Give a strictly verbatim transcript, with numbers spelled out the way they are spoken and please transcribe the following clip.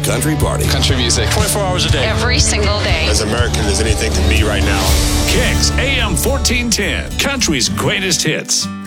country party. Country music. twenty-four hours a day. Every single day. As American as anything can be right now. Kicks A M fourteen ten, country's greatest hits.